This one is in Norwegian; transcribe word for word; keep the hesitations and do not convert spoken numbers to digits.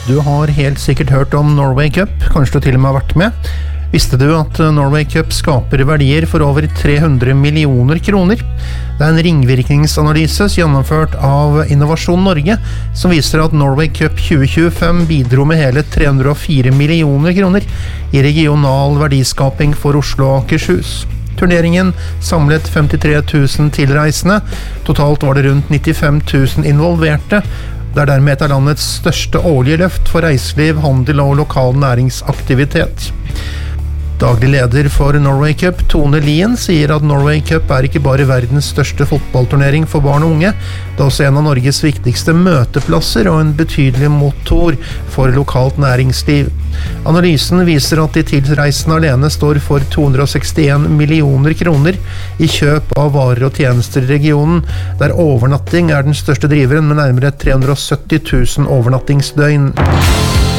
Du har helt sikkert hørt om Norway Cup, kanskje du til og med har vært med. Visste du at Norway Cup skaper verdier for over tre hundre millioner kroner? Det er en ringvirkningsanalyse gjennomført av Innovasjon Norge som viser at Norway Cup tjue tjuefem bidro med hele tre hundre og fire millioner kroner i regional verdiskaping for Oslo og Akershus. Turneringen samlet femtitre tusen tilreisende, totalt var det rundt nittifem tusen involverte. Det er dermed et av landets største årlige løft for reiseliv, handel og lokal næringsaktivitet. Daglig leder for Norway Cup, Tone Lien, sier at Norway Cup er ikke bare verdens største fotballturnering for barn og unge, det er også en av Norges viktigste møteplasser og en betydelig motor for lokalt næringsliv. Analysen viser at de tilreisende alene står for to hundre og sekstien millioner kroner i kjøp av varer og tjenester i regionen, der overnatting er den største driveren med nærmere tre hundre og sytti tusen overnattingsdøgn.